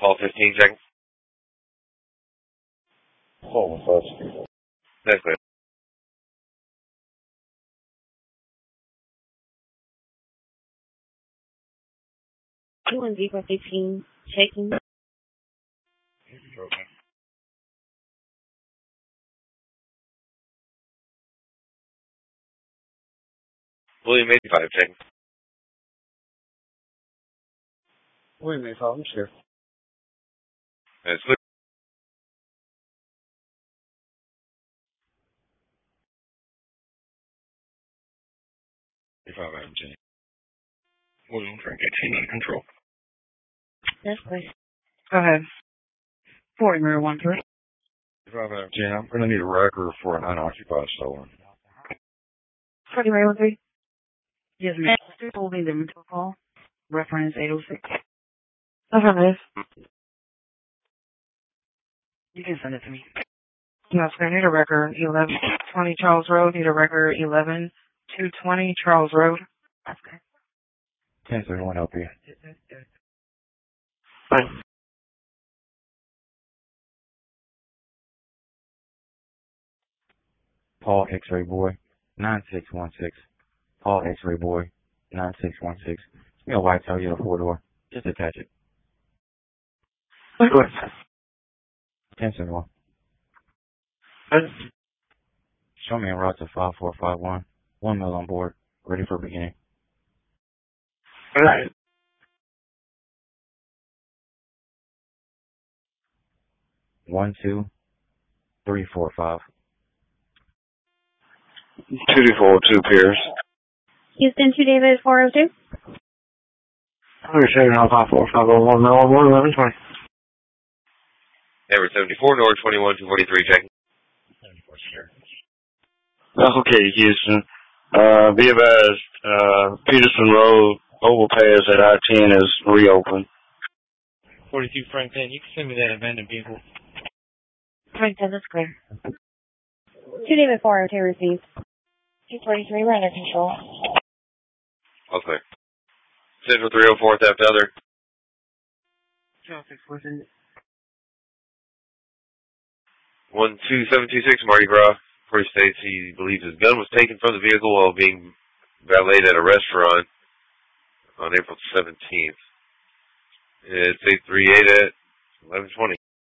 Paul 15 seconds. Hold on first. That's clear. Doing Zebra 15, checking. William 85 seconds. William 85, I'm sure. That's clear. William Frank 18 under control. That's clear. Go ahead. 40 Mirror 13. 55 I'm going to need a record for an unoccupied stolen. 40 Mirror 13. Yes, ma'am. Holding the mental call. Reference 806. Affirmative. You can send it to me. Yes, I need a record 1120 Charles Road. Need a record 11220 Charles Road. That's good. 1031 help you. Fine. Paul X-Ray Boy 9616. Paul X-Ray Boy 9616. Give me a white tail yellow 4-door. Just attach it. Good. 1071. Good. Show me a route to 5451. 1 mil on board. Ready for beginning. All right. 12345. 2242 Pierce. Houston 2 David 402. 107 on 5451 Mel 1120. Number 74 North 21 243 checking. 74 sure. Okay, Houston. Be advised, Peterson Road overpass at I-10 is reopened. 42 Frank 10, you can send me that abandoned vehicle. Frank 10, that's clear. 2 David 402 received. 243, we're under control. All clear. Central 304 theft other. Charles 614. 12726 Mardi Gras. Where he states he believes his gun was taken from the vehicle while being valeted at a restaurant on April 17th. It's 838 at 1120.